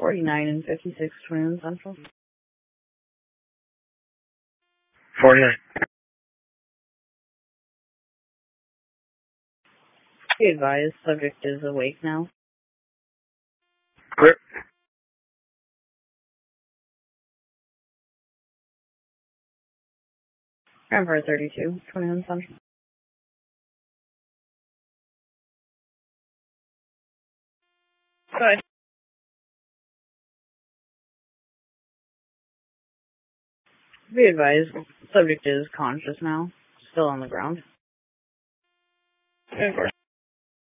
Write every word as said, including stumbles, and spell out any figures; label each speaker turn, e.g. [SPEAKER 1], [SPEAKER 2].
[SPEAKER 1] forty-nine and fifty-six Twin Central.
[SPEAKER 2] forty-nine.
[SPEAKER 1] Be advised, subject is awake now.
[SPEAKER 2] Clear.
[SPEAKER 1] November thirty-two, Twin Central. Good. Be advised, subject is conscious now, still on the ground.
[SPEAKER 2] Of course.